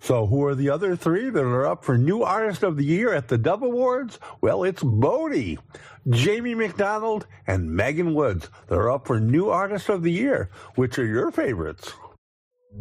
So who are the other three that are up for New Artist of the Year at the Dove Awards? Well, it's Bodie, Jamie McDonald, and Megan Woods. They're up for New Artist of the Year. Which are your favorites?